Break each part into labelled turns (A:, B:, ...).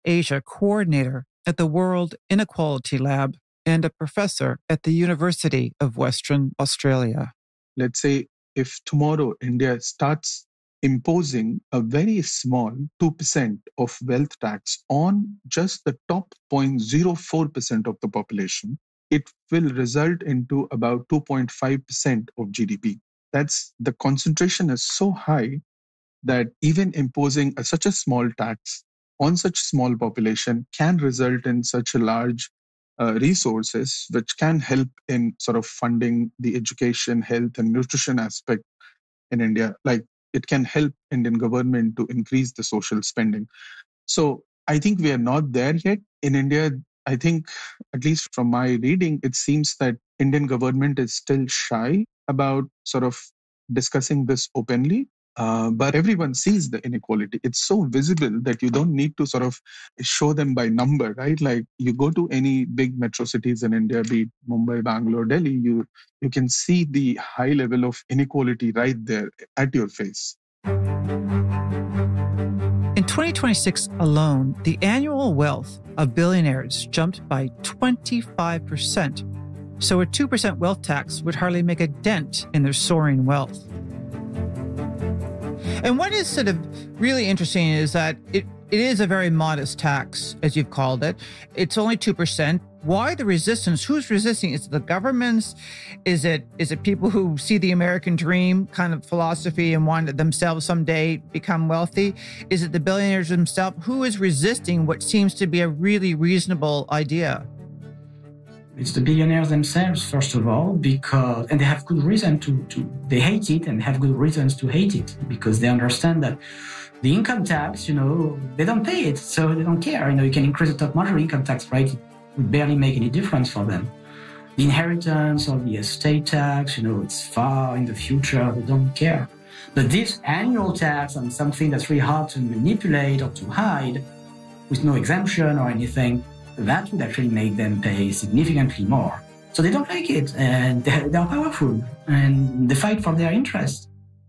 A: Asia coordinator at the World Inequality Lab and a professor at the University of Western Australia.
B: Let's say if tomorrow India starts imposing a very small 2% of wealth tax on just the top 0.04% of the population, it will result into about 2.5% of GDP. The concentration is so high that even imposing such a small tax on such small population can result in such a large resources, which can help in sort of funding the education, health, and nutrition aspect in India. Like it can help Indian government to increase the social spending. So I think we are not there yet in India. I think, at least from my reading, it seems that Indian government is still shy about sort of discussing this openly. But everyone sees the inequality. It's so visible that you don't need to sort of show them by number, right? Like you go to any big metro cities in India, be it Mumbai, Bangalore, Delhi, you can see the high level of inequality right there at your face.
A: In 2026 alone, the annual wealth of billionaires jumped by 25%. So a 2% wealth tax would hardly make a dent in their soaring wealth. And what is sort of really interesting is that it is a very modest tax, as you've called it. It's only 2%. Why the resistance? Who's resisting? Is it the governments? Is it people who see the American dream kind of philosophy and want to themselves someday become wealthy? Is it the billionaires themselves? Who is resisting what seems to be a really reasonable idea?
C: It's the billionaires themselves, first of all, and they have good reason they hate it and have good reasons to hate it because they understand that the income tax, they don't pay it, so they don't care. You can increase the top marginal income tax rate, it would barely make any difference for them. The inheritance or the estate tax, it's far in the future, they don't care. But this annual tax on something that's really hard to manipulate or to hide with no exemption or anything, that would actually make them pay significantly more. So they don't like it, and they're powerful, and they fight for their interests.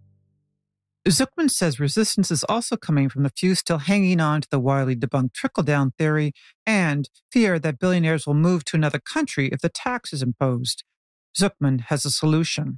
A: Zucman says resistance is also coming from the few still hanging on to the widely debunked trickle-down theory and fear that billionaires will move to another country if the tax is imposed. Zucman has a solution.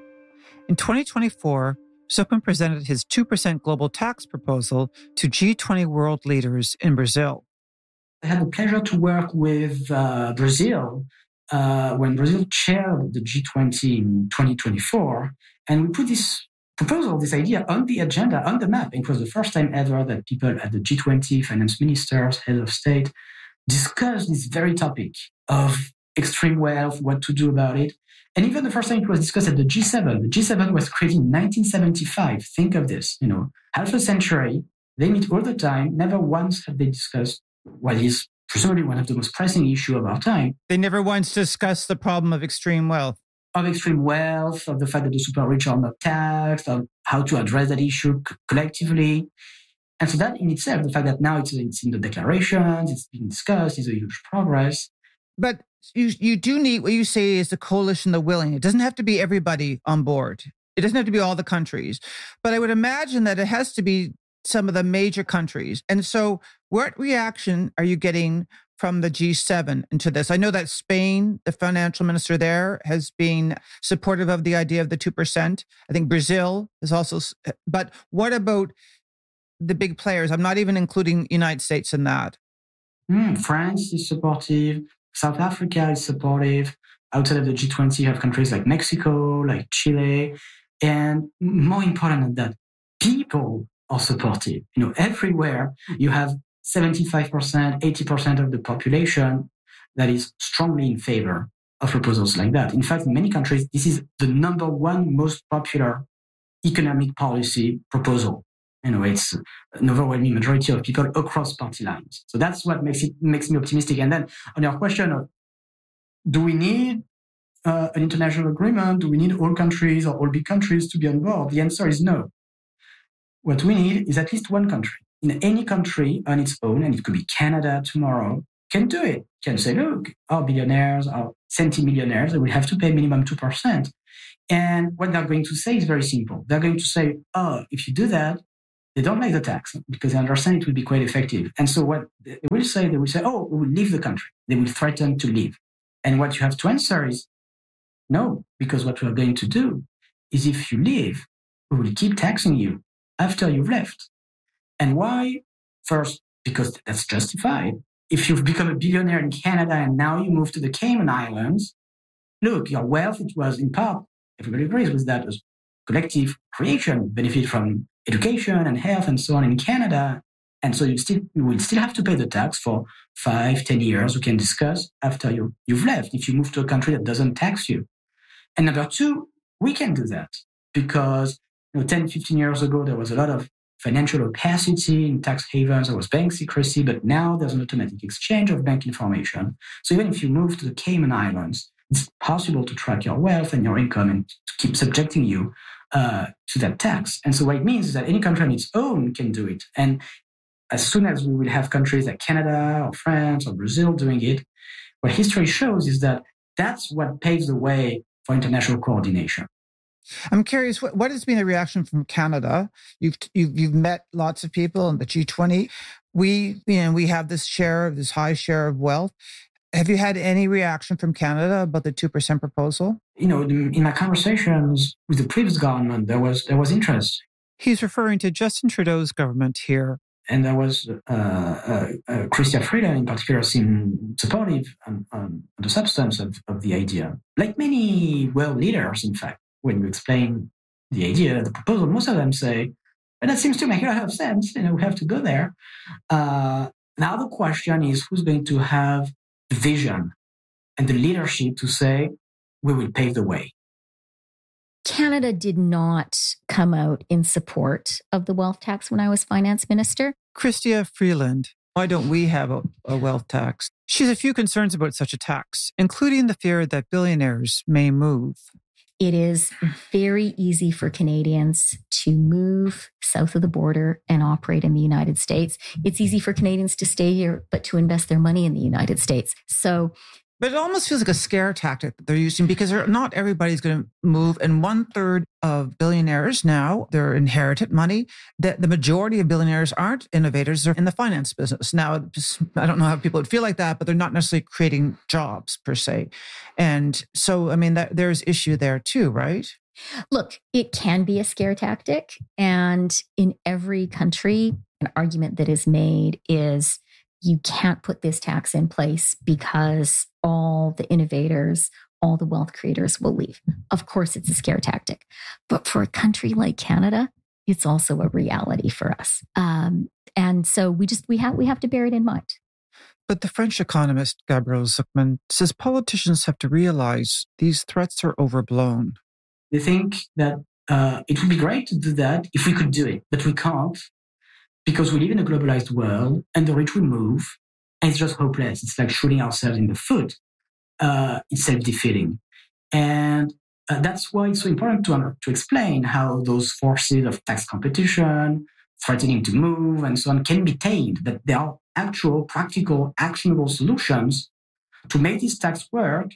A: In 2024, Zucman presented his 2% global tax proposal to G20 world leaders in Brazil.
C: I had the pleasure to work with Brazil when Brazil chaired the G20 in 2024. And we put this proposal, this idea on the agenda, on the map. It was the first time ever that people at the G20, finance ministers, heads of state, discussed this very topic of extreme wealth, what to do about it. And even the first time it was discussed at the G7. The G7 was created in 1975. Think of this, half a century. They meet all the time. Never once have they discussed what is presumably one of the most pressing issues of our time.
A: They never once discussed the problem of extreme wealth.
C: Of extreme wealth, of the fact that the super rich are not taxed, of how to address that issue collectively. And so that in itself, the fact that now it's in the declarations, it's being discussed, is a huge progress.
A: But you do need, what you say is the coalition, the willing. It doesn't have to be everybody on board. It doesn't have to be all the countries. But I would imagine that it has to be some of the major countries. And so what reaction are you getting from the G7 into this? I know that Spain, the financial minister there, has been supportive of the idea of the 2%. I think Brazil is also, but what about the big players? I'm not even including the United States in that.
C: France is supportive. South Africa is supportive. Outside of the G20, you have countries like Mexico, like Chile. And more important than that, people are supportive. Everywhere you have 75%, 80% of the population that is strongly in favor of proposals like that. In fact, in many countries, this is the number one most popular economic policy proposal. It's an overwhelming majority of people across party lines. So that's what makes me optimistic. And then on your question of, do we need an international agreement? Do we need all countries or all big countries to be on board? The answer is no. What we need is at least one country. In any country on its own, and it could be Canada tomorrow, can do it. Can say, look, our billionaires, our centimillionaires, they will have to pay minimum 2%. And what they're going to say is very simple. They're going to say, if you do that, They don't like the tax because they understand it will be quite effective. And so what they will say, oh, we will leave the country. They will threaten to leave. And what you have to answer is, no, because what we are going to do is if you leave, we will keep taxing you after you've left. And why? First, because that's justified. If you've become a billionaire in Canada and now you move to the Cayman Islands, look, your wealth, it was in part, everybody agrees with that, as collective creation, benefit from education and health and so on in Canada. And so you will still have to pay the tax for 5-10 years. We can discuss after you've left, if you move to a country that doesn't tax you. And number two, we can do that because 10-15 years ago, there was a lot of financial opacity in tax havens. There was bank secrecy, but now there's an automatic exchange of bank information. So even if you move to the Cayman Islands, it's possible to track your wealth and your income and to keep subjecting you to that tax. And so what it means is that any country on its own can do it. And as soon as we will have countries like Canada or France or Brazil doing it, what history shows is that that's what paves the way for international coordination.
A: I'm curious, what has been the reaction from Canada? You've met lots of people in the G20. We have this high share of wealth. Have you had any reaction from Canada about the 2% proposal?
C: In my conversations with the previous government, there was interest. He's referring to Justin Trudeau's government here. And there was Chrystia Freeland in particular seemed supportive on the substance of the idea. Like many world leaders, in fact, when you explain the idea, the proposal, most of them say, but that seems to make a lot of sense. We have to go there. Now the question is, who's going to have the vision and the leadership to say, we will pave the way?
D: Canada did not come out in support of the wealth tax when I was finance minister.
A: Chrystia Freeland, why don't we have a wealth tax? She has a few concerns about such a tax, including the fear that billionaires may move.
D: It is very easy for Canadians to move south of the border and operate in the United States. It's easy for Canadians to stay here, but to invest their money in the United States.
A: But it almost feels like a scare tactic that they're using because not everybody's going to move. And 1/3 of billionaires now, they're inherited money. The majority of billionaires aren't innovators. They're in the finance business. Now, I don't know how people would feel like that, but they're not necessarily creating jobs per se. And so, there's issue there too, right?
D: Look, it can be a scare tactic. And in every country, an argument that is made is you can't put this tax in place because all the innovators, all the wealth creators will leave. Of course, it's a scare tactic. But for a country like Canada, it's also a reality for us. And so we have to bear it in mind.
A: But the French economist Gabriel Zucman says politicians have to realize these threats are overblown.
C: They think that it would be great to do that if we could do it, but we can't. Because we live in a globalized world and the rich will move and it's just hopeless. It's like shooting ourselves in the foot. It's self-defeating. And that's why it's so important to explain how those forces of tax competition, threatening to move and so on can be tamed, that there are actual, practical, actionable solutions to make this tax work,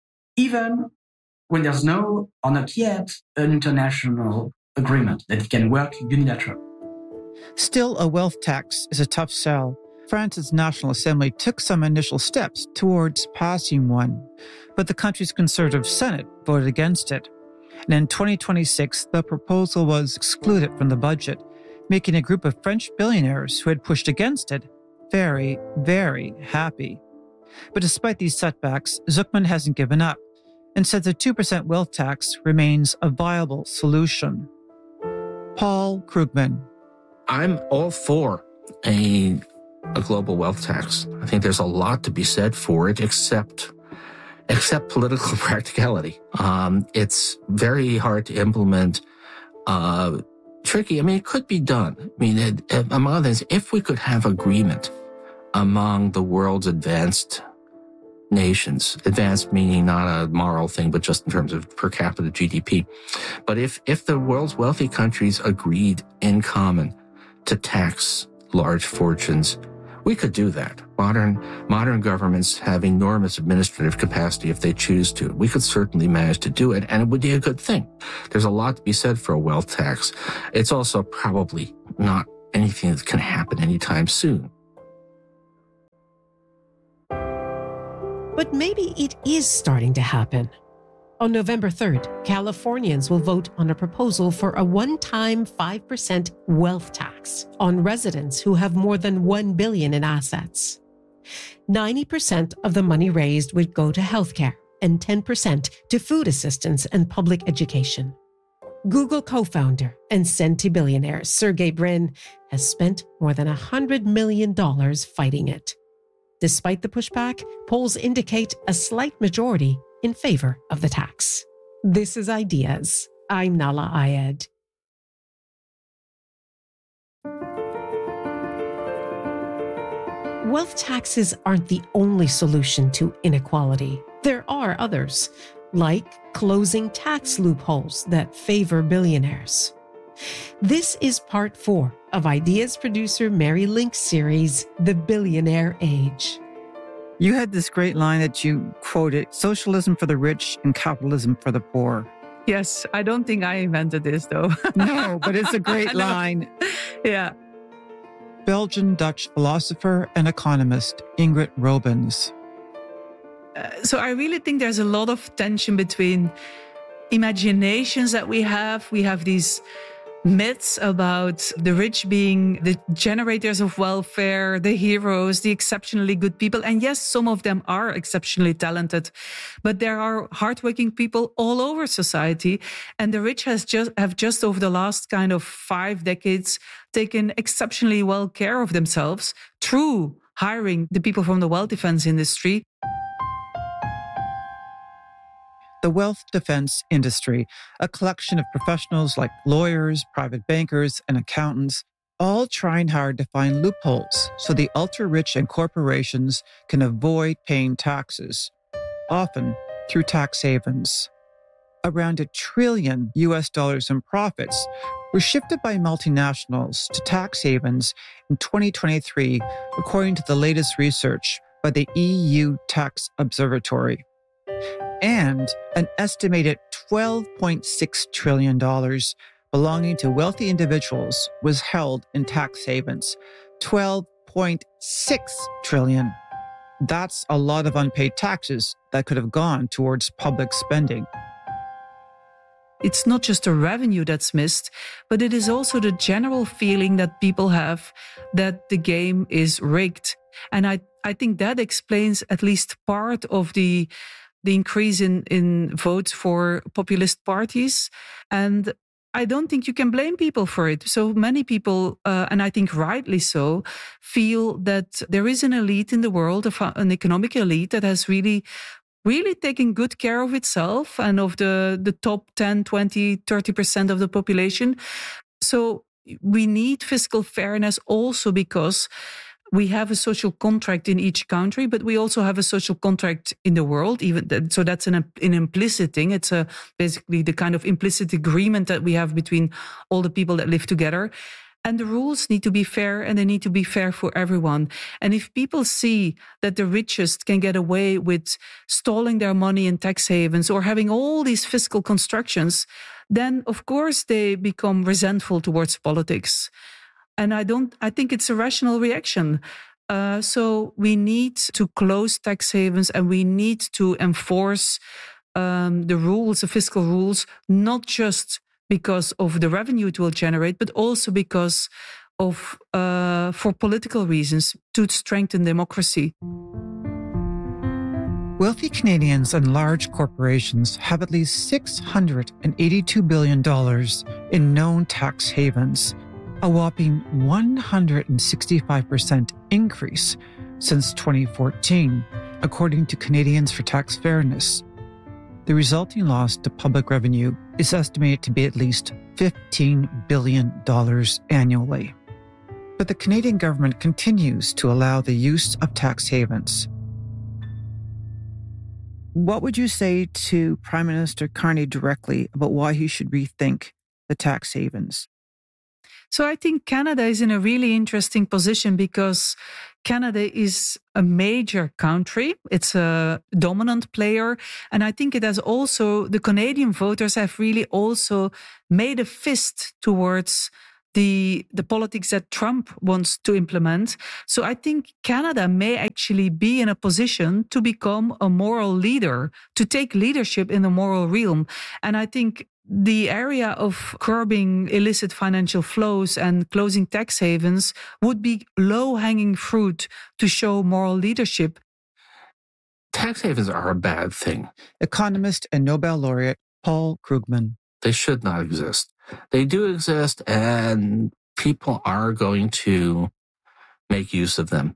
C: even when there's no, or not yet, an international agreement that it can work unilaterally.
A: Still, a wealth tax is a tough sell. France's National Assembly took some initial steps towards passing one, but the country's Conservative Senate voted against it. And in 2026, the proposal was excluded from the budget, making a group of French billionaires who had pushed against it very, very happy. But despite these setbacks, Zucman hasn't given up and says the 2% wealth tax remains a viable solution. Paul Krugman.
E: I'm all for a global wealth tax. I think there's a lot to be said for it, except political practicality. It's very hard to implement. Tricky. It could be done. Among other things, if we could have agreement among the world's advanced nations, advanced meaning not a moral thing, but just in terms of per capita GDP. But if the world's wealthy countries agreed in common to tax large fortunes We could do that. Modern governments have enormous administrative capacity if they choose to. We could certainly manage to do it, and it would be a good thing. There's a lot to be said for a wealth tax. It's also probably not anything that can happen anytime soon.
F: But maybe it is starting to happen. On November 3rd, Californians will vote on a proposal for a one-time 5% wealth tax on residents who have more than $1 billion in assets. 90% of the money raised would go to healthcare and 10% to food assistance and public education. Google co-founder and centibillionaire Sergey Brin has spent more than $100 million fighting it. Despite the pushback, polls indicate a slight majority in favor of the tax. This is Ideas. I'm Nahlah Ayed. Wealth taxes aren't the only solution to inequality. There are others, like closing tax loopholes that favor billionaires. This is part 4 of Ideas producer Mary Link's series, The Billionaire Age.
A: You had this great line that you quoted, socialism for the rich and capitalism for the poor.
G: Yes, I don't think I invented this, though.
A: No, but it's a great line.
G: Yeah.
A: Belgian-Dutch philosopher and economist Ingrid Robins.
G: So I really think there's a lot of tension between imaginations that we have. We have these myths about the rich being the generators of welfare, the heroes, the exceptionally good people. And yes, some of them are exceptionally talented, but there are hardworking people all over society. And the rich have just over the last kind of 5 decades taken exceptionally well care of themselves through hiring the people from the wealth defense industry.
A: The wealth defense industry, a collection of professionals like lawyers, private bankers, and accountants, all trying hard to find loopholes so the ultra-rich and corporations can avoid paying taxes, often through tax havens. Around $1 trillion in profits were shifted by multinationals to tax havens in 2023, according to the latest research by the EU Tax Observatory. And an estimated $12.6 trillion belonging to wealthy individuals was held in tax havens. $12.6 trillion. That's a lot of unpaid taxes that could have gone towards public spending.
G: It's not just the revenue that's missed, but it is also the general feeling that people have that the game is rigged. And I think that explains at least part of the increase in votes for populist parties. And I don't think you can blame people for it. So many people, and I think rightly so, feel that there is an elite in the world, an economic elite that has really taken good care of itself and of the top 10, 20, 30% of the population. So we need fiscal fairness also because we have a social contract in each country, but we also have a social contract in the world. So that's an implicit thing. It's basically the kind of implicit agreement that we have between all the people that live together. And the rules need to be fair, and they need to be fair for everyone. And if people see that the richest can get away with stalling their money in tax havens or having all these fiscal constructions, then of course they become resentful towards politics. And I think it's a rational reaction. So we need to close tax havens and we need to enforce the rules, the fiscal rules, not just because of the revenue it will generate, but also because of for political reasons to strengthen democracy.
A: Wealthy Canadians and large corporations have at least $682 billion in known tax havens, a whopping 165% increase since 2014, according to Canadians for Tax Fairness. The resulting loss to public revenue is estimated to be at least $15 billion annually. But the Canadian government continues to allow the use of tax havens. What would you say to Prime Minister Carney directly about why he should rethink the tax havens?
G: So I think Canada is in a really interesting position because Canada is a major country. It's a dominant player. And I think it has also, the Canadian voters have really also made a fist towards the politics that Trump wants to implement. So I think Canada may actually be in a position to become a moral leader, to take leadership in the moral realm. And I think the area of curbing illicit financial flows and closing tax havens would be low-hanging fruit to show moral leadership.
E: Tax havens are a bad thing.
A: Economist and Nobel laureate Paul Krugman.
E: They should not exist. They do exist, and people are going to make use of them.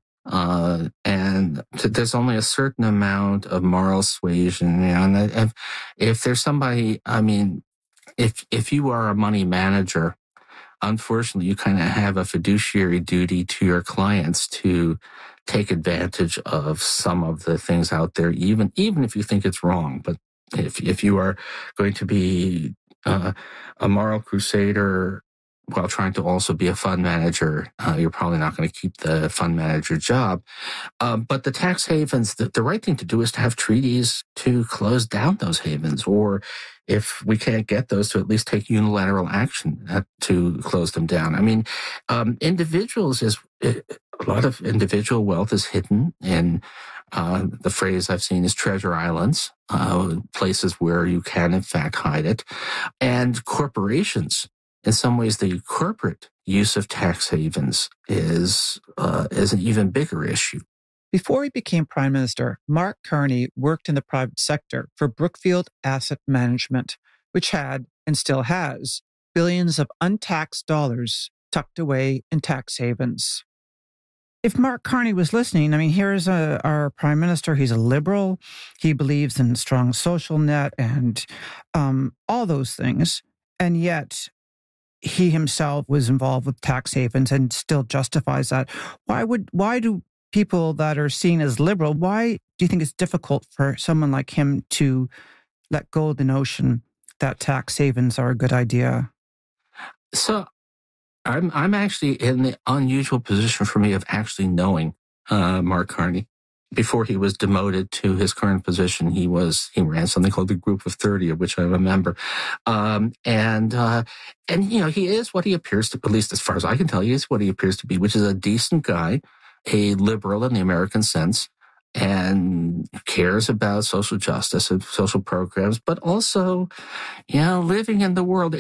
E: And there's only a certain amount of moral suasion. And if there's somebody, I mean, if you are a money manager, unfortunately, you kind of have a fiduciary duty to your clients to take advantage of some of the things out there, even if you think it's wrong. But if you are going to be a moral crusader while trying to also be a fund manager, you're probably not going to keep the fund manager job. But the tax havens, the right thing to do is to have treaties to close down those havens, or if we can't get those, to at least take unilateral action to close them down. I mean, a lot of individual wealth is hidden in the phrase I've seen is treasure islands, places where you can in fact hide it. And corporations, in some ways, the corporate use of tax havens is an even bigger issue.
A: Before he became prime minister, Mark Carney worked in the private sector for Brookfield Asset Management, which had, and still has, billions of untaxed dollars tucked away in tax havens. If Mark Carney was listening, I mean, here's our prime minister. He's a liberal. He believes in strong social net and all those things. And yet he himself was involved with tax havens and still justifies that. Why do people that are seen as liberal, why do you think it's difficult for someone like him to let go of the notion that tax havens are a good idea?
E: So I'm actually in the unusual position for me of actually knowing Mark Carney. Before he was demoted to his current position, he ran something called the Group of 30, of which I'm a member. And you know, he is what he appears to, at least as far as I can tell, he is what he appears to be, which is a decent guy, a liberal in the American sense, and cares about social justice and social programs, but also, you know, living in the world.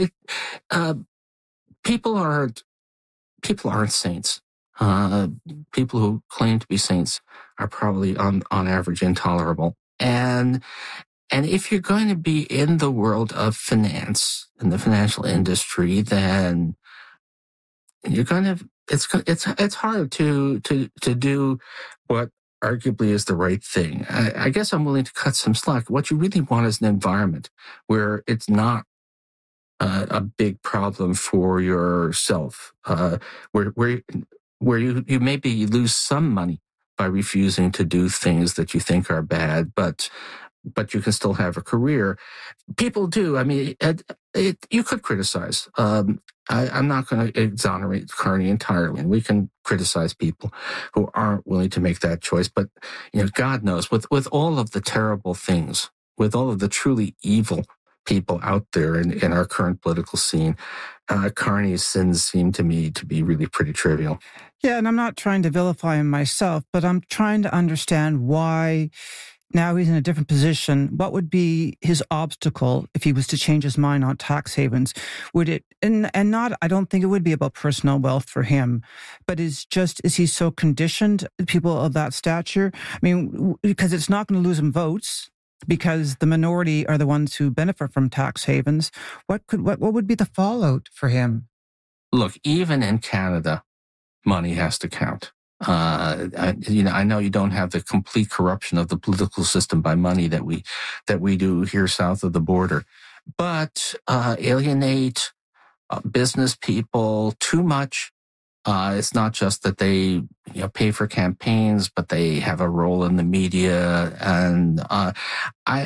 E: People aren't saints. People who claim to be saints are probably on average intolerable. And if you're going to be in the world of finance, in the financial industry, then you're going to, it's hard to do what arguably is the right thing. I guess I'm willing to cut some slack. What you really want is an environment where it's not a big problem for yourself, where you maybe lose some money by refusing to do things that you think are bad, but you can still have a career. People do. I mean, you could criticize. I'm not going to exonerate Carney entirely, and we can criticize people who aren't willing to make that choice. But you know, God knows, with all of the terrible things, with all of the truly evil people out there in our current political scene, Carney's sins seem to me to be really pretty trivial.
A: Yeah, and I'm not trying to vilify him myself, but I'm trying to understand why now he's in a different position. What would be his obstacle if he was to change his mind on tax havens? Would it, and not, I don't think it would be about personal wealth for him, but is he so conditioned, people of that stature? I mean, because it's not going to lose him votes, because the minority are the ones who benefit from tax havens. What would be the fallout for him?
E: Look, even in Canada, money has to count. I know you don't have the complete corruption of the political system by money that we do here south of the border, but alienate business people too much. It's not just that they pay for campaigns, but they have a role in the media. And I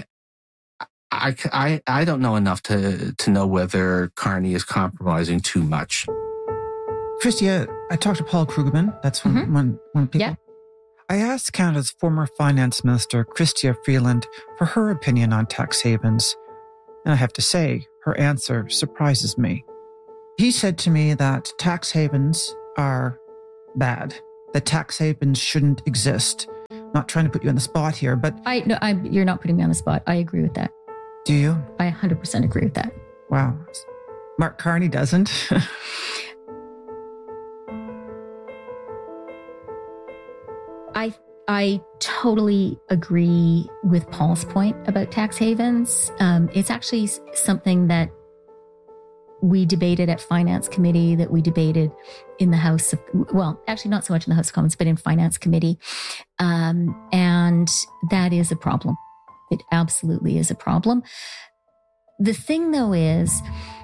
E: don't know enough to know whether Carney is compromising too much.
A: Christia, I talked to Paul Krugman. That's one people.
D: Yeah.
A: I asked Canada's former finance minister, Chrystia Freeland, for her opinion on tax havens. And I have to say, her answer surprises me. He said to me that tax havens are bad, that tax havens shouldn't exist. Not trying to put you on the spot here, but...
D: You're not putting me on the spot. I agree with that.
A: Do you?
D: I 100% agree with that.
A: Wow. Mark Carney doesn't.
D: I totally agree with Paul's point about tax havens. It's actually something that we debated at Finance Committee, that we debated in the House of, well, actually not so much in the House of Commons, but in Finance Committee. And that is a problem. It absolutely is a problem. The thing though is,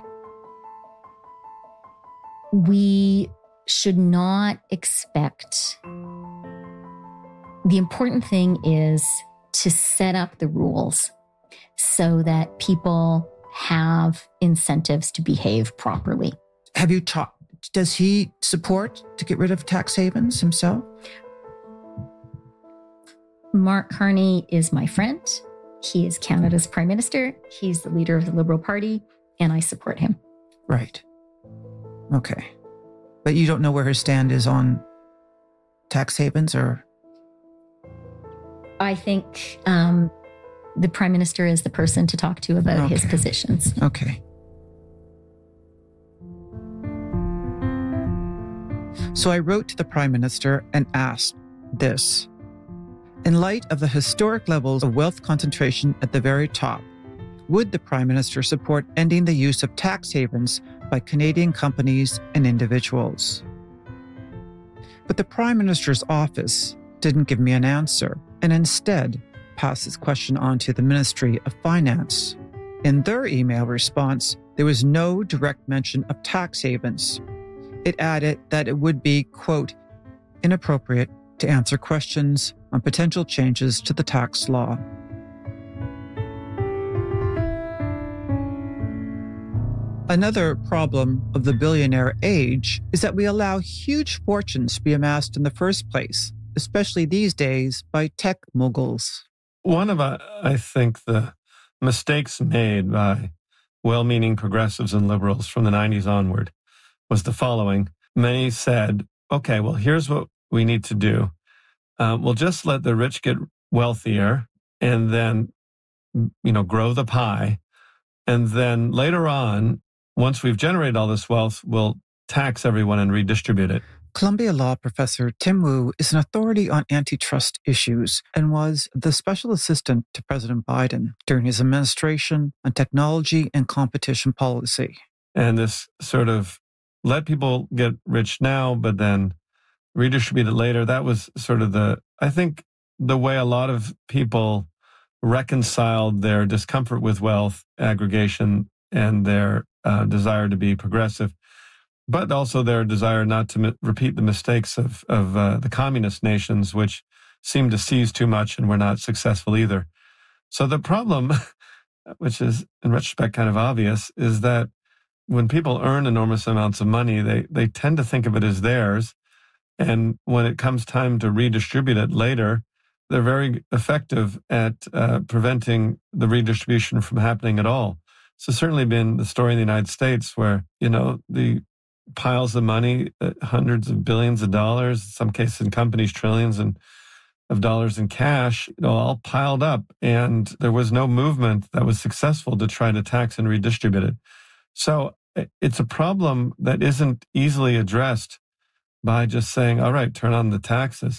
D: we should not expect, the important thing is to set up the rules so that people have incentives to behave properly.
A: Have you talked, does he support to get rid of tax havens himself?
D: Mark Carney is my friend. He is Canada's Prime Minister. He's the leader of the Liberal Party, and I support him.
A: Right. Okay. But you don't know where his stand is on tax havens, or?
D: I think the Prime Minister is the person to talk to about his positions.
A: Okay. So I wrote to the Prime Minister and asked this. In light of the historic levels of wealth concentration at the very top, would the Prime Minister support ending the use of tax havens by Canadian companies and individuals? But the Prime Minister's office didn't give me an answer, and instead passed this question on to the Ministry of Finance. In their email response, there was no direct mention of tax havens. It added that it would be, quote, inappropriate to answer questions on potential changes to the tax law. Another problem of the billionaire age is that we allow huge fortunes to be amassed in the first place, especially these days by tech moguls.
H: One of, I think, the mistakes made by well-meaning progressives and liberals from the 90s onward was the following. Many said, okay, well, here's what we need to do. We'll just let the rich get wealthier and then, grow the pie. And then later on, once we've generated all this wealth, we'll tax everyone and redistribute it.
A: Columbia Law professor Tim Wu is an authority on antitrust issues and was the special assistant to President Biden during his administration on technology and competition policy.
H: And this sort of let people get rich now, but then redistribute it later. That was sort of I think the way a lot of people reconciled their discomfort with wealth aggregation and their desire to be progressive, but also their desire not to repeat the mistakes of the communist nations, which seemed to seize too much and were not successful either. So the problem, which is in retrospect kind of obvious, is that when people earn enormous amounts of money, they tend to think of it as theirs. And when it comes time to redistribute it later, they're very effective at preventing the redistribution from happening at all. So certainly been the story in the United States where, the piles of money, hundreds of billions of dollars, in some cases in companies, trillions of dollars in cash, all piled up. And there was no movement that was successful to try to tax and redistribute it. So it's a problem that isn't easily addressed by just saying, all right, turn on the taxes.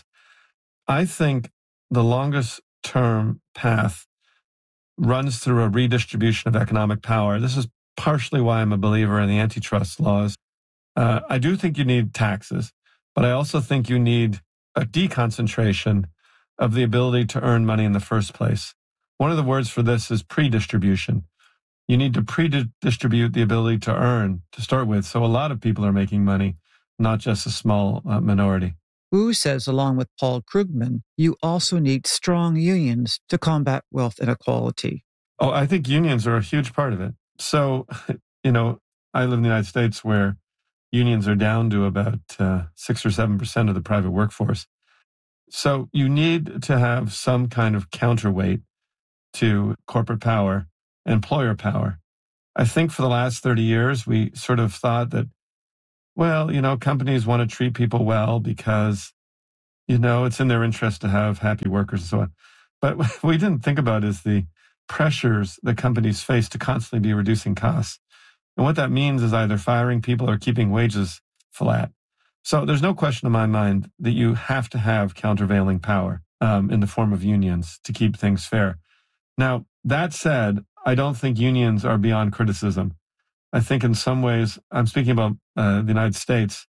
H: I think the longest term path runs through a redistribution of economic power. This is partially why I'm a believer in the antitrust laws. I do think you need taxes, but I also think you need a deconcentration of the ability to earn money in the first place. One of the words for this is pre-distribution. You need to pre-distribute the ability to earn to start with. So a lot of people are making money, not just a small minority.
A: Wu says, along with Paul Krugman, you also need strong unions to combat wealth inequality.
H: Oh, I think unions are a huge part of it. So, I live in the United States where unions are down to about 6 or 7% of the private workforce. So you need to have some kind of counterweight to corporate power, employer power. I think for the last 30 years, we sort of thought that, well, companies want to treat people well because, it's in their interest to have happy workers and so on. But what we didn't think about is the pressures that companies face to constantly be reducing costs. And what that means is either firing people or keeping wages flat. So there's no question in my mind that you have to have countervailing power in the form of unions to keep things fair. Now, that said, I don't think unions are beyond criticism. I think in some ways, I'm speaking about the United States,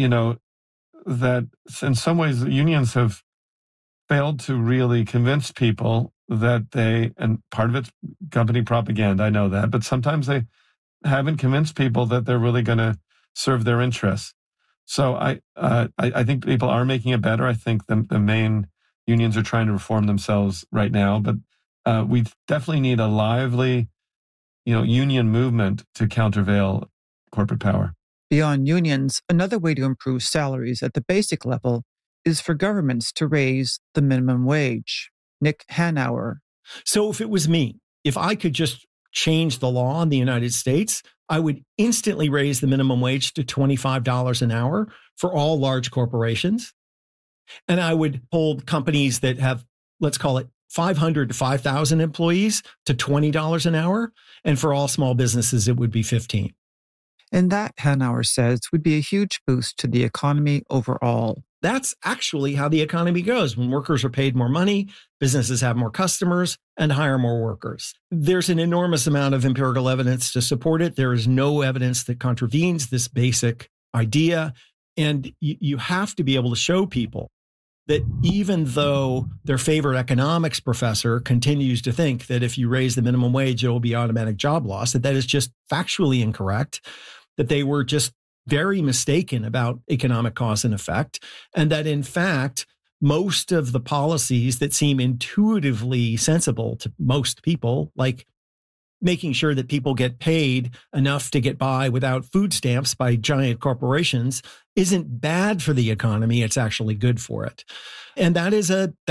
H: that in some ways unions have failed to really convince people that and part of it's company propaganda, I know that, but sometimes they haven't convinced people that they're really going to serve their interests. So I think people are making it better. I think the main unions are trying to reform themselves right now, but we definitely need a lively, union movement to countervail corporate power.
A: Beyond unions, another way to improve salaries at the basic level is for governments to raise the minimum wage. Nick Hanauer.
I: So if it was me, if I could just change the law in the United States, I would instantly raise the minimum wage to $25 an hour for all large corporations. And I would hold companies that have, let's call it 500 to 5,000 employees to $20 an hour. And for all small businesses, it would be $15.
A: And that, Hanauer says, would be a huge boost to the economy overall.
I: That's actually how the economy goes. When workers are paid more money, businesses have more customers and hire more workers. There's an enormous amount of empirical evidence to support it. There is no evidence that contravenes this basic idea. And you have to be able to show people that even though their favorite economics professor continues to think that if you raise the minimum wage, it will be automatic job loss, that is just factually incorrect, that they were just very mistaken about economic cause and effect, and that in fact, most of the policies that seem intuitively sensible to most people, like making sure that people get paid enough to get by without food stamps by giant corporations, isn't bad for the economy. It's actually good for it. And that's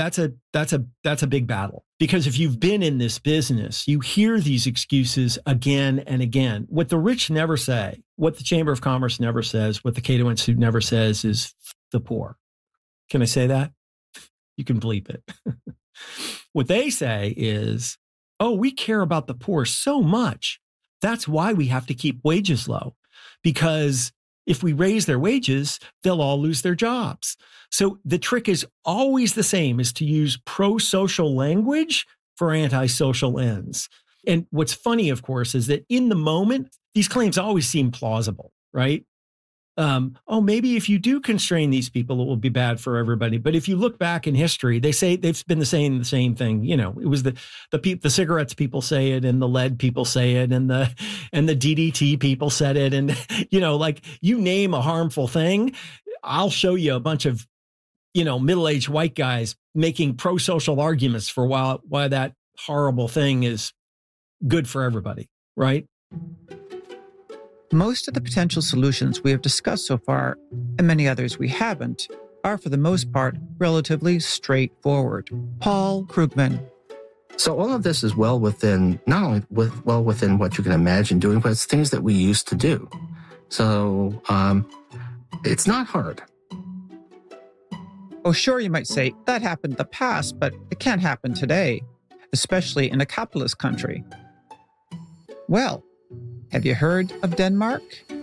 I: a big battle, because if you've been in this business, you hear these excuses again and again. What the rich never say, what the Chamber of Commerce never says, what the Cato Institute never says is the poor. Can I say that? You can bleep it. What they say is, oh, we care about the poor so much. That's why we have to keep wages low, because if we raise their wages, they'll all lose their jobs. So the trick is always the same, is to use pro-social language for anti-social ends. And what's funny, of course, is that in the moment, these claims always seem plausible, right? Oh, maybe if you do constrain these people, it will be bad for everybody. But if you look back in history, they say they've been saying the same thing. It was the cigarettes people say it, and the lead people say it, and the DDT people said it. And, like you name a harmful thing, I'll show you a bunch of, middle-aged white guys making pro-social arguments for why that horrible thing is good for everybody, right?
A: Most of the potential solutions we have discussed so far, and many others we haven't, are for the most part relatively straightforward. Paul Krugman.
E: So all of this is well within, not only well within what you can imagine doing, but it's things that we used to do. So it's not hard.
A: Oh, sure, you might say, that happened in the past, but it can't happen today, especially in a capitalist country. Well, have you heard of Denmark?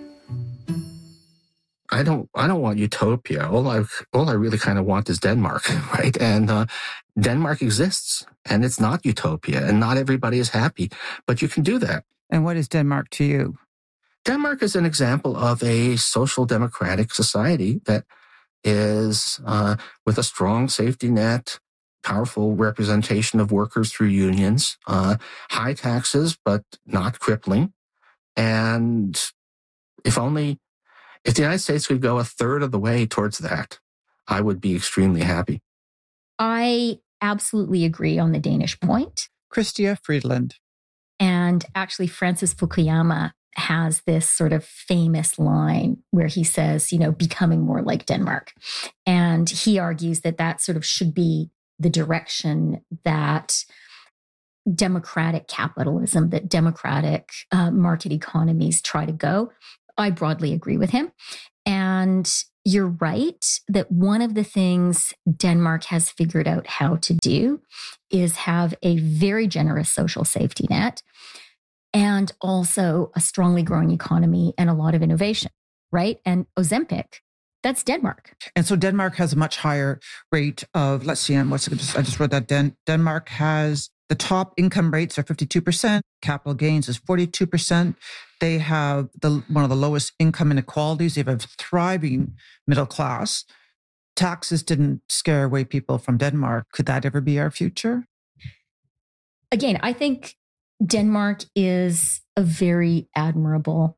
E: I don't want utopia. All I really kind of want is Denmark, right? And Denmark exists, and it's not utopia, and not everybody is happy, but you can do that.
A: And what is Denmark to you?
E: Denmark is an example of a social democratic society that is with a strong safety net, powerful representation of workers through unions, high taxes, but not crippling. And if the United States could go a third of the way towards that, I would be extremely happy.
D: I absolutely agree on the Danish point.
A: Chrystia Friedland.
D: And actually, Francis Fukuyama has this sort of famous line where he says, becoming more like Denmark. And he argues that that sort of should be the direction that democratic capitalism, that democratic market economies try to go. I broadly agree with him. And you're right that one of the things Denmark has figured out how to do is have a very generous social safety net and also a strongly growing economy and a lot of innovation, right? And Ozempic, that's Denmark.
A: And so Denmark has a much higher rate of, let's see, I just wrote that down. Denmark has the top income rates are 52%, capital gains is 42%. They have one of the lowest income inequalities. They have a thriving middle class. Taxes didn't scare away people from Denmark. Could that ever be our future?
D: Again, I think Denmark is a very admirable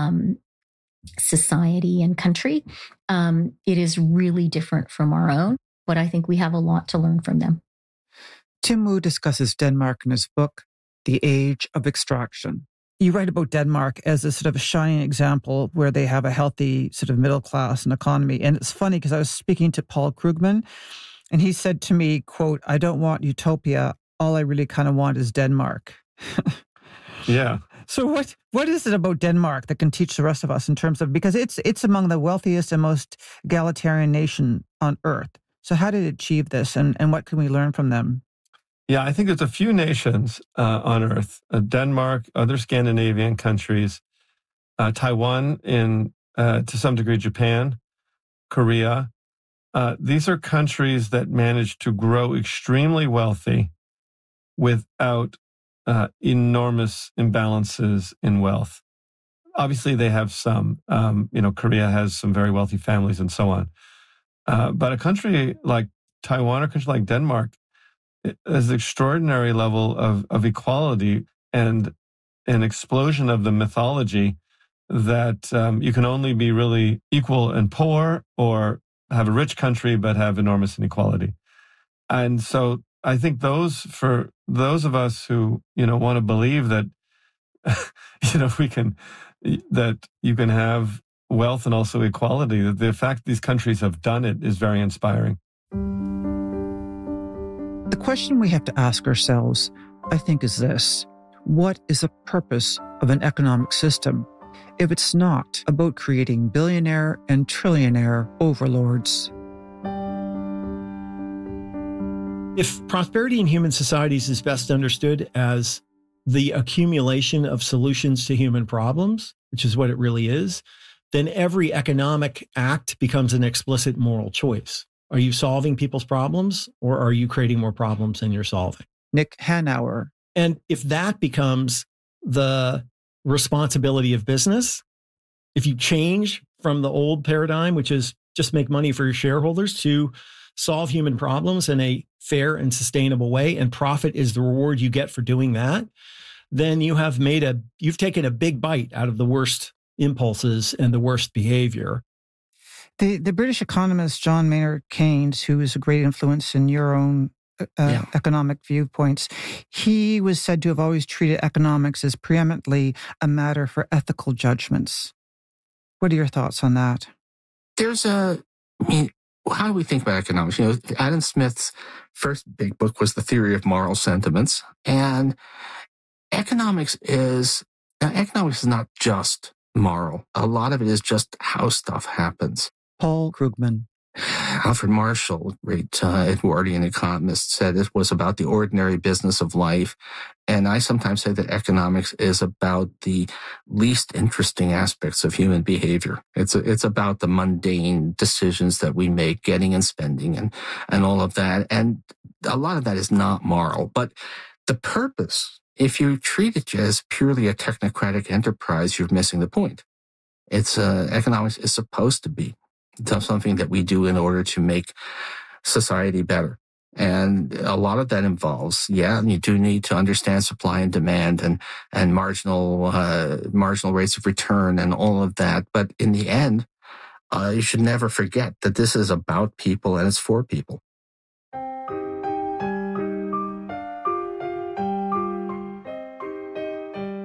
D: society and country. It is really different from our own, but I think we have a lot to learn from them.
A: Tim Wu discusses Denmark in his book, The Age of Extraction. You write about Denmark as a sort of a shining example where they have a healthy sort of middle class and economy. And it's funny because I was speaking to Paul Krugman and he said to me, quote, "I don't want utopia. All I really kind of want is Denmark."
H: Yeah.
A: So what is it about Denmark that can teach the rest of us in terms of, because it's among the wealthiest and most egalitarian nation on earth. So how did it achieve this and what can we learn from them?
H: Yeah, I think there's a few nations on Earth, Denmark, other Scandinavian countries, Taiwan, to some degree, Japan, Korea. These are countries that managed to grow extremely wealthy without enormous imbalances in wealth. Obviously, they have some, Korea has some very wealthy families and so on. But a country like Taiwan or a country like Denmark, there's an extraordinary level of equality and an explosion of the mythology that you can only be really equal and poor or have a rich country but have enormous inequality. And so I think for those of us who, want to believe that, that you can have wealth and also equality, that the fact these countries have done it is very inspiring.
A: The question we have to ask ourselves, I think, is this: what is the purpose of an economic system if it's not about creating billionaire and trillionaire overlords?
I: If prosperity in human societies is best understood as the accumulation of solutions to human problems, which is what it really is, then every economic act becomes an explicit moral choice. Are you solving people's problems or are you creating more problems than you're solving?
A: Nick Hanauer.
I: And if that becomes the responsibility of business, if you change from the old paradigm, which is just make money for your shareholders, to solve human problems in a fair and sustainable way, and profit is the reward you get for doing that, then you've taken a big bite out of the worst impulses and the worst behavior.
A: The British economist John Maynard Keynes, who is a great influence in your own economic viewpoints, he was said to have always treated economics as preeminently a matter for ethical judgments. What are your thoughts on that?
E: How do we think about economics? Adam Smith's first big book was The Theory of Moral Sentiments. And economics is not just moral. A lot of it is just how stuff happens.
A: Paul Krugman.
E: Alfred Marshall, great Edwardian economist, said it was about the ordinary business of life. And I sometimes say that economics is about the least interesting aspects of human behavior. It's about the mundane decisions that we make, getting and spending and all of that. And a lot of that is not moral. But the purpose, if you treat it as purely a technocratic enterprise, you're missing the point. Economics is supposed to be something that we do in order to make society better. And a lot of that involves, you do need to understand supply and demand and marginal rates of return and all of that. But in the end, you should never forget that this is about people and it's for people.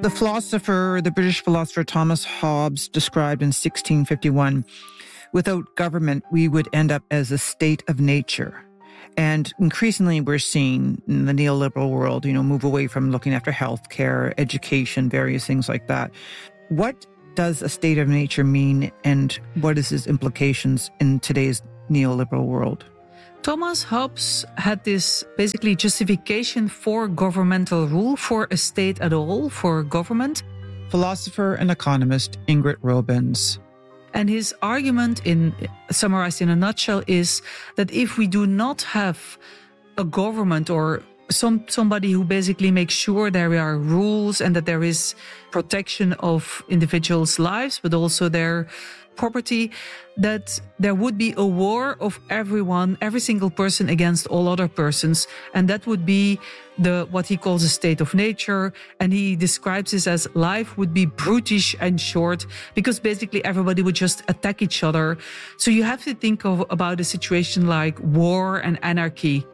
A: The British philosopher Thomas Hobbes described in 1651, without government, we would end up as a state of nature. And increasingly, we're seeing in the neoliberal world, move away from looking after healthcare, education, various things like that. What does a state of nature mean, and what is its implications in today's neoliberal world?
G: Thomas Hobbes had this basically justification for governmental rule, for a state at all, for government.
A: Philosopher and economist Ingrid Robbins.
G: And his argument, summarized in a nutshell, is that if we do not have a government or somebody who basically makes sure there are rules and that there is protection of individuals' lives, but also their property, that there would be a war of every single person against all other persons. And that would be what he calls a state of nature. And he describes this as life would be brutish and short, because basically everybody would just attack each other. So you have to think about a situation like war and anarchy.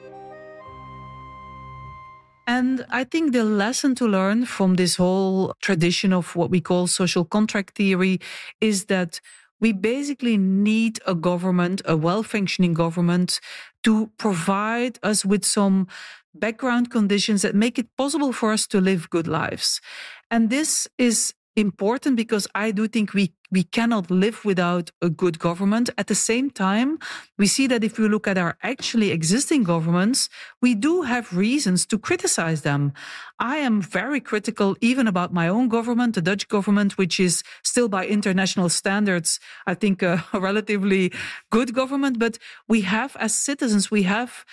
G: And I think the lesson to learn from this whole tradition of what we call social contract theory is that we basically need a government, a well-functioning government, to provide us with some background conditions that make it possible for us to live good lives. And this is important because I do think we cannot live without a good government. At the same time, we see that if we look at our actually existing governments, we do have reasons to criticize them. I am very critical even about my own government, the Dutch government, which is still by international standards, I think a relatively good government. But we have, as citizens, we have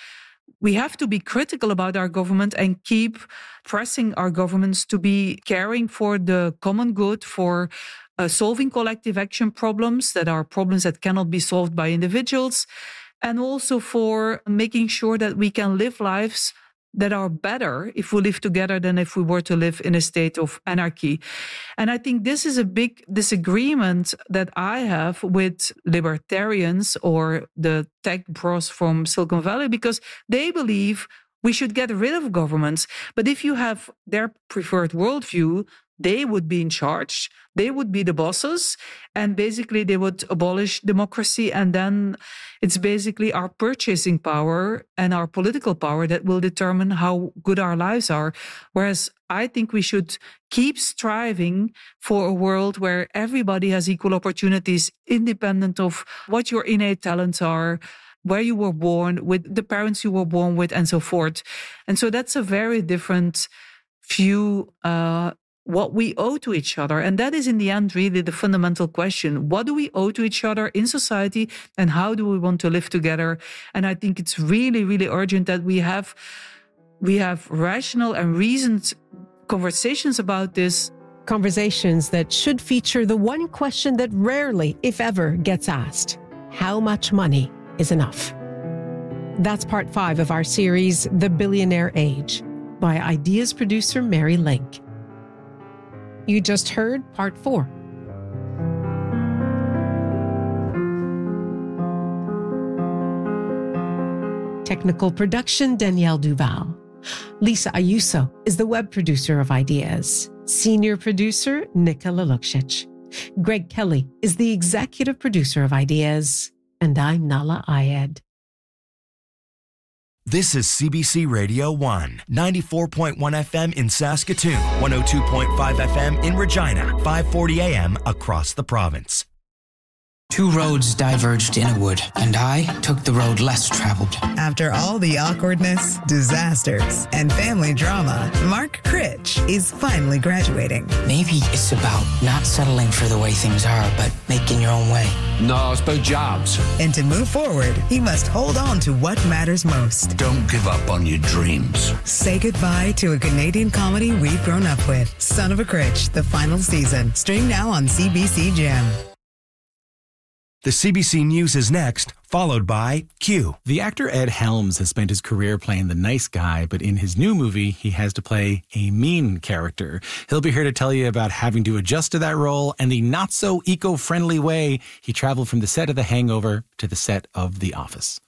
G: to be critical about our government and keep pressing our governments to be caring for the common good, for solving collective action problems that are problems that cannot be solved by individuals, and also for making sure that we can live lives that are better if we live together than if we were to live in a state of anarchy. And I think this is a big disagreement that I have with libertarians or the tech bros from Silicon Valley, because they believe we should get rid of governments. But if you have their preferred worldview, they would be in charge. They would be the bosses, and basically they would abolish democracy. And then it's basically our purchasing power and our political power that will determine how good our lives are. Whereas I think we should keep striving for a world where everybody has equal opportunities, independent of what your innate talents are, where you were born, with the parents you were born with, and so forth. And so that's a very different view, what we owe to each other. And that is in the end really the fundamental question. What do we owe to each other in society, and how do we want to live together? And I think it's really, really urgent that we have rational and reasoned conversations about this.
F: Conversations that should feature the one question that rarely, if ever, gets asked. How much money is enough? That's part 5 of our series, The Billionaire Age, by Ideas producer Mary Link. You just heard part 4. Technical production, Danielle Duval. Lisa Ayuso is the web producer of Ideas. Senior producer, Nicola Luksic. Greg Kelly is the executive producer of Ideas. And I'm Nala Ayed.
J: This is CBC Radio 1, 94.1 FM in Saskatoon, 102.5 FM in Regina, 540 AM across the province.
K: Two roads diverged in a wood, and I took the road less traveled.
L: After all the awkwardness, disasters, and family drama, Mark Critch is finally graduating.
K: Maybe it's about not settling for the way things are, but making your own way.
M: No, it's about jobs.
L: And to move forward, he must hold on to what matters most.
M: Don't give up on your dreams.
L: Say goodbye to a Canadian comedy we've grown up with. Son of a Critch, the final season. Stream now on CBC Gem.
J: The CBC News is next, followed by Q.
N: The actor Ed Helms has spent his career playing the nice guy, but in his new movie, he has to play a mean character. He'll be here to tell you about having to adjust to that role and the not-so-eco-friendly way he traveled from the set of The Hangover to the set of The Office.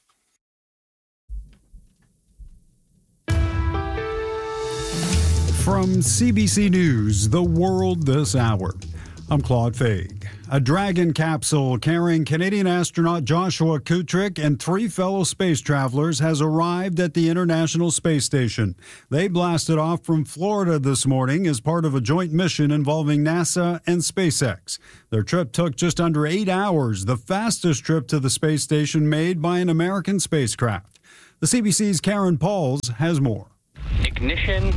O: From CBC News, The World This Hour, I'm Claude Faig. A Dragon capsule carrying Canadian astronaut Joshua Kutrick and 3 fellow space travelers has arrived at the International Space Station. They blasted off from Florida this morning as part of a joint mission involving NASA and SpaceX. Their trip took just under 8 hours, the fastest trip to the space station made by an American spacecraft. The CBC's Karen Pauls has more.
P: Ignition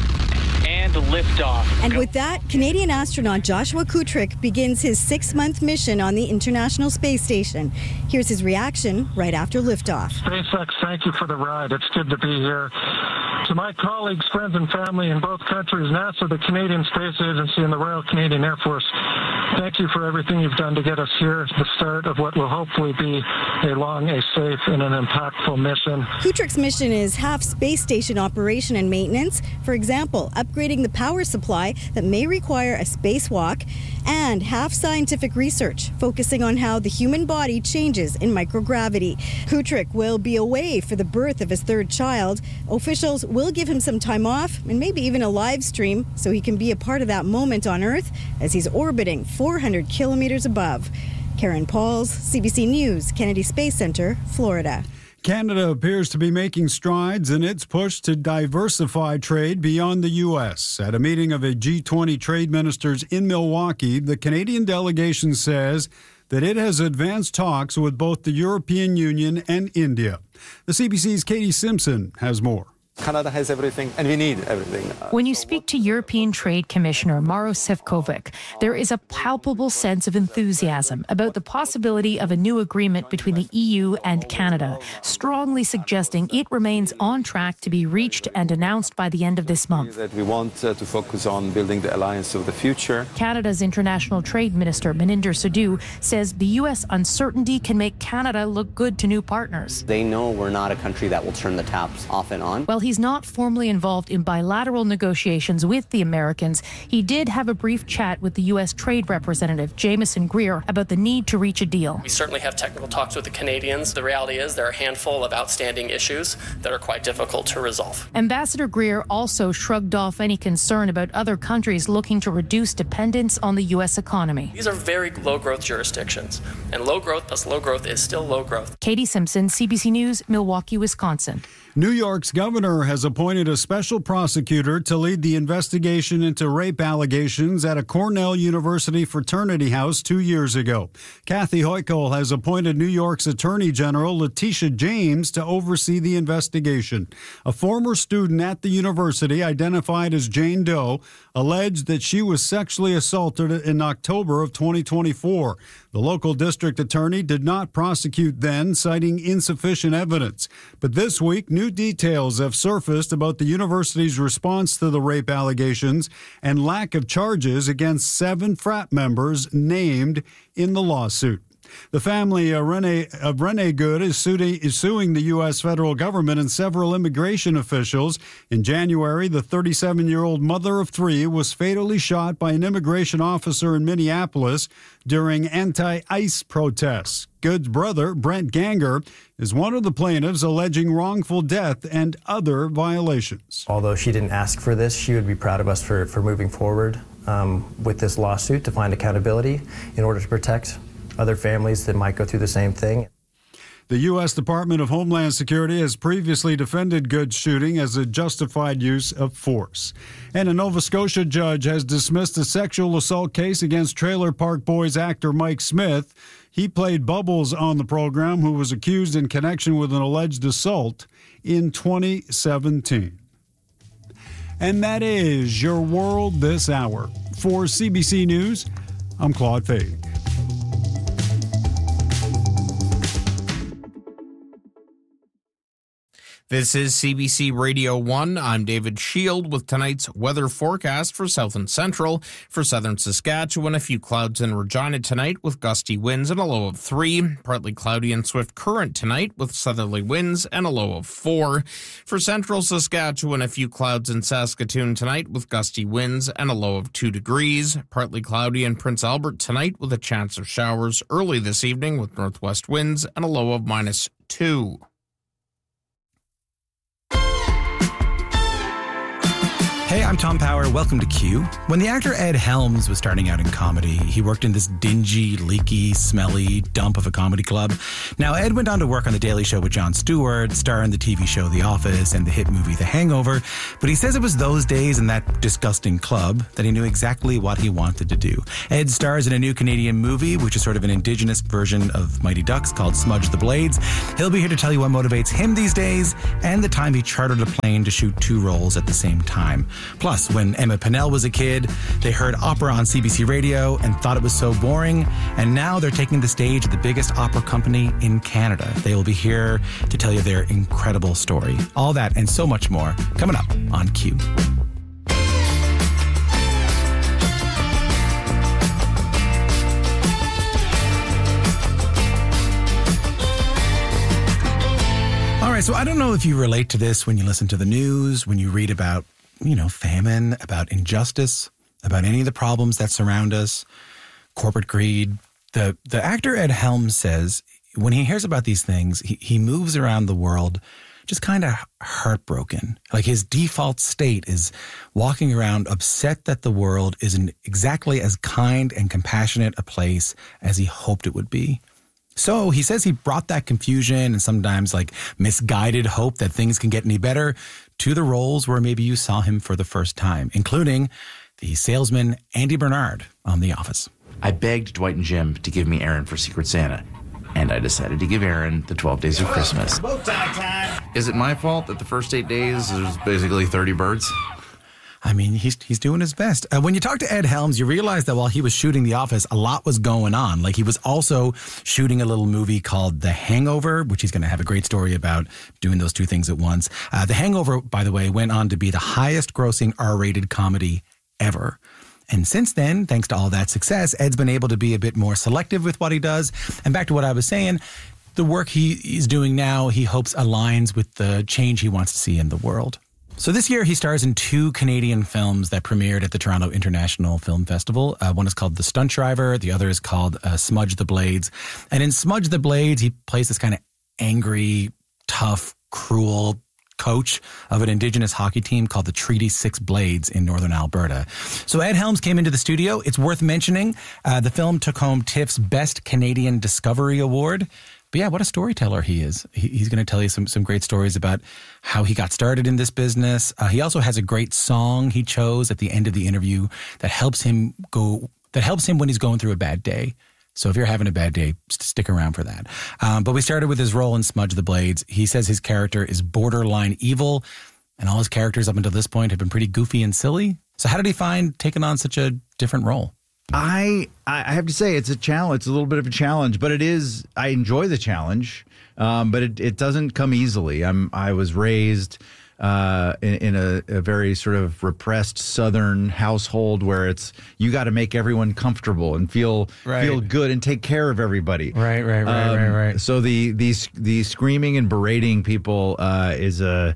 P: and liftoff.
Q: And with that, Canadian astronaut Joshua Kutrick begins his 6-month mission on the International Space Station. Here's his reaction right after liftoff.
R: SpaceX, thank you for the ride. It's good to be here. To my colleagues, friends, and family in both countries, NASA, the Canadian Space Agency, and the Royal Canadian Air Force, thank you for everything you've done to get us here, the start of what will hopefully be a long, a safe, and an impactful mission.
Q: Kutrick's mission is half space station operation and maintenance. For example, upgrading the power supply that may require a spacewalk, and half scientific research, focusing on how the human body changes in microgravity. Kutrick will be away for the birth of his 3rd child. Officials will give him some time off and maybe even a live stream so he can be a part of that moment on Earth as he's orbiting 400 kilometers above. Karen Pauls, CBC News, Kennedy Space Center, Florida.
O: Canada appears to be making strides in its push to diversify trade beyond the U.S. At a meeting of a G20 trade ministers in Milwaukee, the Canadian delegation says that it has advanced talks with both the European Union and India. The CBC's Katie Simpson has more.
S: Canada has everything, and we need everything.
T: When you speak to European Trade Commissioner Maros Sefcovic, there is a palpable sense of enthusiasm about the possibility of a new agreement between the EU and Canada, strongly suggesting it remains on track to be reached and announced by the end of this month.
S: That we want to focus on building the alliance of the future.
T: Canada's International Trade Minister Moninder Sidhu says the U.S. uncertainty can make Canada look good to new partners.
U: They know we're not a country that will turn the taps off and on.
T: While he's not formally involved in bilateral negotiations with the Americans, he did have a brief chat with the U.S. Trade Representative Jameson Greer about the need to reach a deal.
V: We certainly have technical talks with the Canadians. The reality is there are a handful of outstanding issues that are quite difficult to resolve.
T: Ambassador Greer also shrugged off any concern about other countries looking to reduce dependence on the U.S. economy.
V: These are very low-growth jurisdictions, and low growth plus low growth is still low growth.
T: Katie Simpson, CBC News, Milwaukee, Wisconsin.
O: New York's governor has appointed a special prosecutor to lead the investigation into rape allegations at a Cornell University fraternity house 2 years ago. Kathy Hochul has appointed New York's Attorney General Letitia James to oversee the investigation. A former student at the university, identified as Jane Doe, alleged that she was sexually assaulted in October of 2024. The local district attorney did not prosecute then, citing insufficient evidence. But this week, new details have surfaced about the university's response to the rape allegations and lack of charges against 7 frat members named in the lawsuit. The family of Renee Good is suing the U.S. federal government and several immigration officials. In January, the 37-year-old mother of 3 was fatally shot by an immigration officer in Minneapolis during anti-ICE protests. Good's brother, Brent Ganger, is one of the plaintiffs alleging wrongful death and other violations.
W: Although she didn't ask for this, she would be proud of us for moving forward with this lawsuit to find accountability in order to protect other families that might go through the same thing.
O: The U.S. Department of Homeland Security has previously defended Good's shooting as a justified use of force. And a Nova Scotia judge has dismissed a sexual assault case against Trailer Park Boys actor Mike Smith. He played Bubbles on the program, who was accused in connection with an alleged assault in 2017. And that is your world this hour. For CBC News, I'm Claude Faig.
X: This is CBC Radio 1. I'm David Shield with tonight's weather forecast for South and Central. For southern Saskatchewan, a few clouds in Regina tonight with gusty winds and a low of 3. Partly cloudy and swift current tonight with southerly winds and a low of 4. For central Saskatchewan, a few clouds in Saskatoon tonight with gusty winds and a low of 2 degrees. Partly cloudy in Prince Albert tonight with a chance of showers early this evening with northwest winds and a low of -2.
N: Hey, I'm Tom Power. Welcome to Q. When the actor Ed Helms was starting out in comedy, he worked in this dingy, leaky, smelly dump of a comedy club. Now, Ed went on to work on The Daily Show with Jon Stewart, star in the TV show The Office and the hit movie The Hangover. But he says it was those days in that disgusting club that he knew exactly what he wanted to do. Ed stars in a new Canadian movie, which is sort of an indigenous version of Mighty Ducks called Smudge the Blades. He'll be here to tell you what motivates him these days and the time he chartered a plane to shoot 2 roles at the same time. Plus, when Emma Pennell was a kid, they heard opera on CBC Radio and thought it was so boring, and now they're taking the stage at the biggest opera company in Canada. They will be here to tell you their incredible story. All that and so much more coming up on Q. All right, so I don't know if you relate to this when you listen to the news, when you read about famine, about injustice, about any of the problems that surround us, corporate greed. The actor Ed Helms says when he hears about these things, he moves around the world just kind of heartbroken. Like his default state is walking around upset that the world isn't exactly as kind and compassionate a place as he hoped it would be. So he says he brought that confusion and sometimes like misguided hope that things can get any better to the roles where maybe you saw him for the first time, including the salesman Andy Bernard on The Office.
B: I begged Dwight and Jim to give me Aaron for Secret Santa, and I decided to give Aaron the 12 Days of Christmas. Is it my fault that the first 8 days there's basically 30 birds?
N: I mean, he's doing his best. When you talk to Ed Helms, you realize that while he was shooting The Office, a lot was going on. Like he was also shooting a little movie called The Hangover, which he's going to have a great story about doing those two things at once. The Hangover, by the way, went on to be the highest grossing R-rated comedy ever. And since then, thanks to all that success, Ed's been able to be a bit more selective with what he does. And back to what I was saying, the work he's doing now, he hopes aligns with the change he wants to see in the world. So this year, he stars in 2 Canadian films that premiered at the Toronto International Film Festival. One is called The Stunt Driver. The other is called Smudge the Blades. And in Smudge the Blades, he plays this kind of angry, tough, cruel coach of an Indigenous hockey team called the Treaty 6 Blades in northern Alberta. So Ed Helms came into the studio. It's worth mentioning. The film took home TIFF's Best Canadian Discovery Award. But yeah, what a storyteller he is. He's going to tell you some great stories about how he got started in this business. He also has a great song he chose at the end of the interview that helps him when he's going through a bad day. So if you're having a bad day, stick around for that. But we started with his role in Smudge the Blades. He says his character is borderline evil, and all his characters up until this point have been pretty goofy and silly. So how did he find taking on such a different role?
C: I have to say it's a challenge. It's a little bit of a challenge, but it is. I enjoy the challenge, but it doesn't come easily. I was raised in a very sort of repressed Southern household where it's you got to make everyone comfortable and feel good and take care of everybody. Right. So the screaming and berating people is a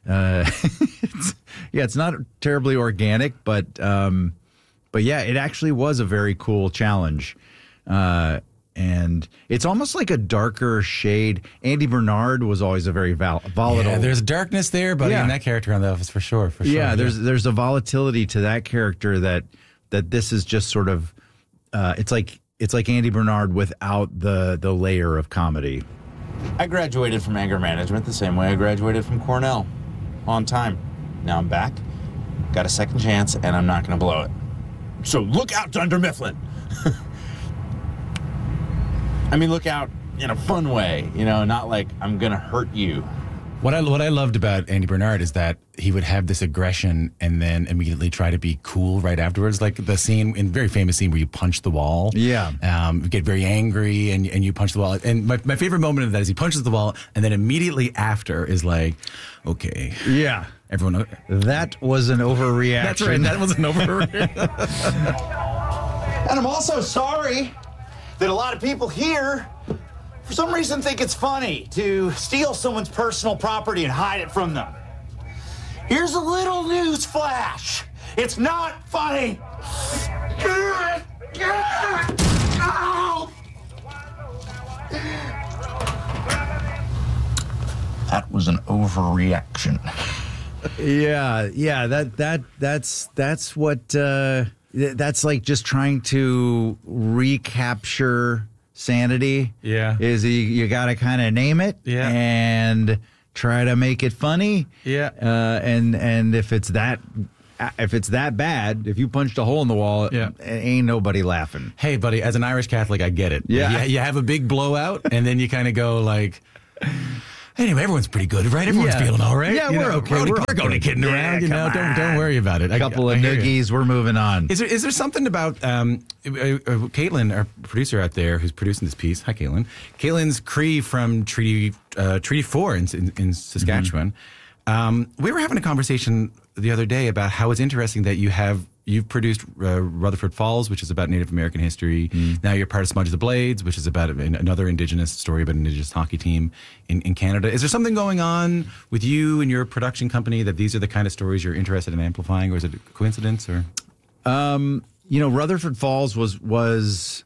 C: it's not terribly organic, but yeah, it actually was a very cool challenge. And it's almost like a darker shade. Andy Bernard was always a very volatile.
N: Yeah, there's darkness there, but in that character on The Office, for sure.
C: Yeah, there's a volatility to that character that this is just sort of, it's like Andy Bernard without the layer of comedy.
B: I graduated from anger management the same way I graduated from Cornell, on time. Now I'm back, got a second chance, and I'm not going to blow it. So look out, Dunder Mifflin. I mean, look out in a fun way, not like I'm going to hurt you.
N: What I loved about Andy Bernard is that he would have this aggression and then immediately try to be cool right afterwards. Like the scene, in very famous scene where you punch the wall. Yeah. You get very angry and you punch the wall. And my favorite moment of that is he punches the wall and then immediately after is like, okay.
C: Yeah.
N: Everyone.
C: That was an overreaction.
N: That's right. That was an overreaction.
D: And I'm also sorry that a lot of people here, for some reason, think it's funny to steal someone's personal property and hide it from them. Here's a little news flash. It's not funny. That was an overreaction.
C: Yeah. That's what that's like. Just trying to recapture sanity.
N: Yeah,
C: is you got to kind of name it.
N: Yeah,
C: and try to make it funny.
N: Yeah,
C: and if it's that bad, if you punched a hole in the wall, ain't nobody laughing.
N: Hey, buddy, as an Irish Catholic, I get it.
C: Yeah,
N: you have a big blowout, and then you kind of go like. Anyway, everyone's pretty good, right? Everyone's feeling all right.
C: Yeah, we're okay.
N: We're only kidding around. Don't worry about it.
C: A couple of noogies. We're moving on.
N: Is there something about Caitlin, our producer out there, who's producing this piece? Hi, Caitlin. Caitlin's Cree from Treaty 4 in Saskatchewan. Mm-hmm. We were having a conversation the other day about how it's interesting that you've produced Rutherford Falls, which is about Native American history. Now you're part of Smudge the Blades, which is about another Indigenous story about an Indigenous hockey team in Canada. Is there something going on with you and your production company that these are the kind of stories you're interested in amplifying, or is it a coincidence? Or
C: Rutherford Falls was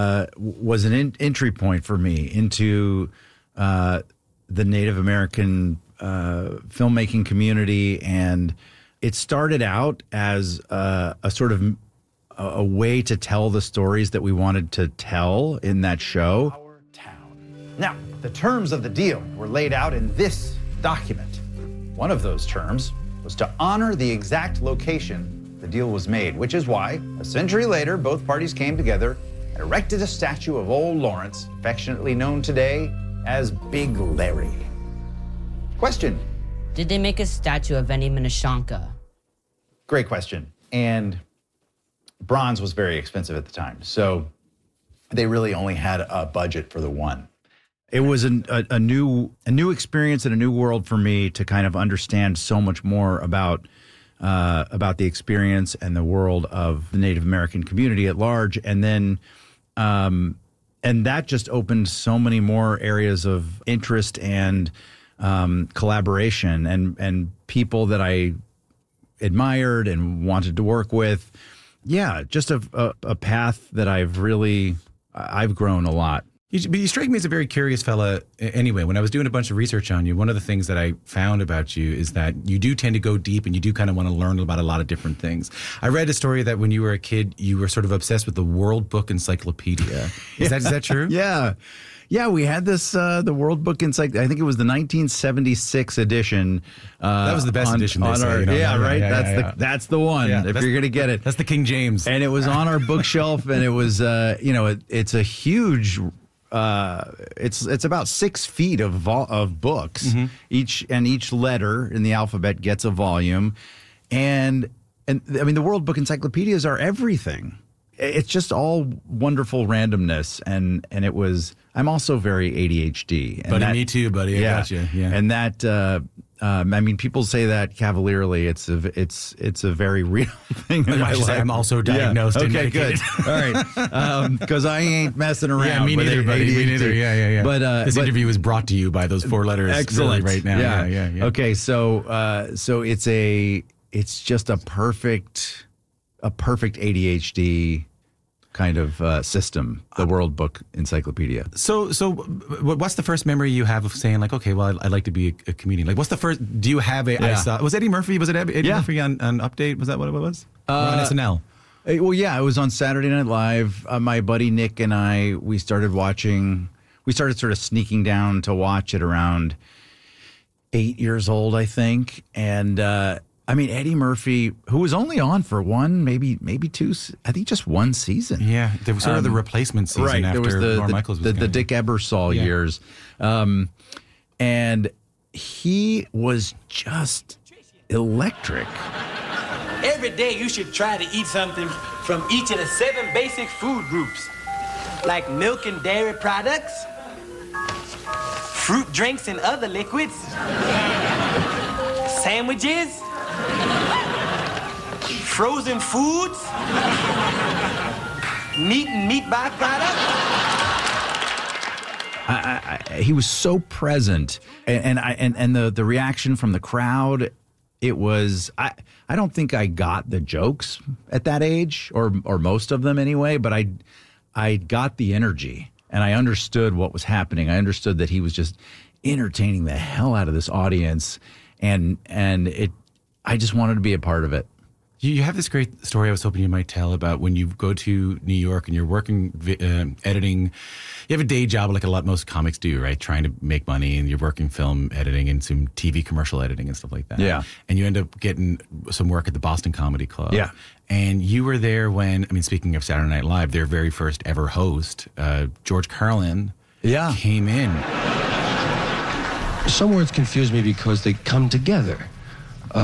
C: an entry point for me into the Native American filmmaking community, and it started out as a sort of a way to tell the stories that we wanted to tell in that show.
D: Our town. Now, the terms of the deal were laid out in this document. One of those terms was to honor the exact location the deal was made, which is why, a century later, both parties came together and erected a statue of old Lawrence, affectionately known today as Big Larry. Question.
A: Did they make a statue of any Minneshanka?
D: Great question. And bronze was very expensive at the time, so they really only had a budget for the one.
C: It was a new experience and a new world for me to kind of understand so much more about the experience and the world of the Native American community at large, and then and that just opened so many more areas of interest and collaboration and people that I admired and wanted to work with. Yeah, just a path that I've grown a lot.
N: You strike me as a very curious fella anyway. When I was doing a bunch of research on you, one of the things that I found about you is that you do tend to go deep and you do kind of want to learn about a lot of different things. I read a story that when you were a kid, you were sort of obsessed with the World Book Encyclopedia. Is that true?
C: Yeah, we had this, the World Book Encyclopedia. I think it was the 1976 edition.
N: That was the best edition.
C: That's the one, if you're going to get it.
N: That's the King James.
C: And it was on our bookshelf, and it was, it's a huge, it's about 6 feet of books. Mm-hmm. Each letter in the alphabet gets a volume. And I mean, the World Book Encyclopedias are everything. It's just all wonderful randomness, and it was. I'm also very ADHD. And
N: buddy, me too, buddy. I got you. Yeah.
C: And that, I mean, people say that cavalierly. It's a very real thing. In my life.
N: I'm also diagnosed.
C: Yeah.
N: And
C: okay, good. All right, because I ain't messing around.
N: Yeah, me neither, buddy. Me neither. Yeah.
C: But
N: this interview is brought to you by those 4 letters.
C: Excellent.
N: Really right now. Yeah.
C: Okay, so it's just a perfect ADHD kind of system, the World Book Encyclopedia.
N: So what's the first memory you have of saying, like, okay, well, I'd like to be a comedian? Like, what's the first, do you have was Eddie Murphy, was it Eddie Murphy on Update? Was that what it was? On SNL?
C: Well, yeah, it was on Saturday Night Live. My buddy Nick and I, we started sort of sneaking down to watch it around 8 years old, I think. And, I mean, Eddie Murphy, who was only on for one, maybe 2, I think just one season.
N: Yeah, there was sort of the replacement season
C: right,
N: after
C: there was
N: Lorne Michaels was
C: the Dick Ebersol years. And he was just electric.
E: Every day you should try to eat something from each of the 7 basic food groups, like milk and dairy products, fruit drinks and other liquids, sandwiches, frozen foods, meat and meat byproducts.
C: He was so present, and the reaction from the crowd. It was I don't think I got the jokes at that age, or most of them anyway. But I got the energy, and I understood what was happening. I understood that he was just entertaining the hell out of this audience, and I just wanted to be a part of it.
N: You have this great story I was hoping you might tell about when you go to New York and you're working editing. You have a day job like most comics do, right? Trying to make money, and you're working film editing and some TV commercial editing and stuff like that.
C: Yeah.
N: And you end up getting some work at the Boston Comedy Club.
C: Yeah.
N: And you were there when, speaking of Saturday Night Live, their very first ever host, George Carlin, came in.
F: Some words confuse me because they come together.